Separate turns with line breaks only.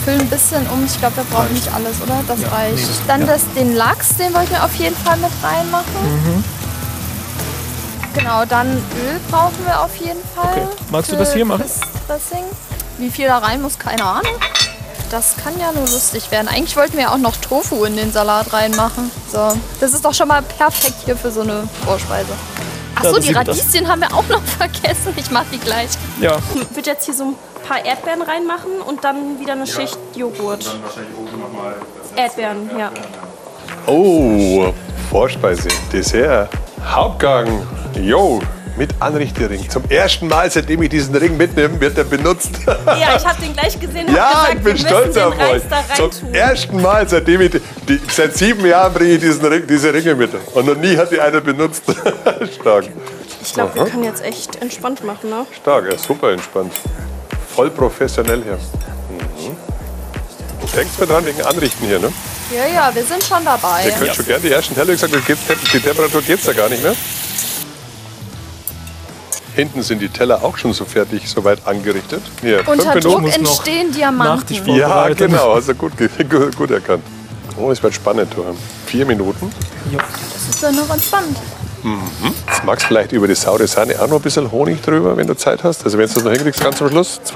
füllen ein bisschen um. Ich glaube, wir brauchen nicht alles, oder? Das reicht.
Nee,
Dann den Lachs, den wollte ich auf jeden Fall mit reinmachen. Genau, dann Öl brauchen wir auf jeden Fall.
Okay. Magst du das hier machen?
Das Dressing. Wie viel da rein muss, keine Ahnung. Das kann ja nur lustig werden. Eigentlich wollten wir auch noch Tofu in den Salat reinmachen. So, das ist doch schon mal perfekt hier für so eine Vorspeise. Achso, die Radieschen haben wir auch noch vergessen. Ich mache die gleich.
Ja.
Ich würde jetzt hier so ein paar Erdbeeren reinmachen und dann wieder eine Schicht Joghurt.
Dann wahrscheinlich oben nochmal
Erdbeeren, ja.
Oh, Vorspeise, Dessert, Hauptgang. Jo, mit Anrichtering. Zum ersten Mal, seitdem ich diesen Ring mitnehme, wird er benutzt.
Ja, ich habe den gleich gesehen und
Ja,
hab gesagt,
ich bin
wir
stolz
müssen
auf
den Reis
euch.
da rein
Zum
tun.
ersten Mal, seitdem ich seit 7 Jahren bringe ich diese Ringe mit. Und noch nie hat die einer benutzt. Stark.
Ich glaube, wir können jetzt echt entspannt machen, ne?
Stark, ja, super entspannt. Voll professionell hier. Denkst mir dran wegen Anrichten hier, ne?
Ja, wir sind schon dabei.
Ihr könnt schon gerne die ersten Teller, gesagt, die Temperatur geht's ja gar nicht mehr. Hinten sind die Teller auch schon so fertig, soweit angerichtet. Hier, 5
Unter Druck
Minuten.
entstehen
Nachtisch
Diamanten.
Ja,
vorbereiten.
genau, also gut erkannt. Oh, es wird spannend, du. 4 Minuten.
Das ist ja noch entspannt.
Jetzt magst du vielleicht über die saure Sahne auch noch ein bisschen Honig drüber, wenn du Zeit hast. Also wenn du das noch hinkriegst, ganz zum Schluss.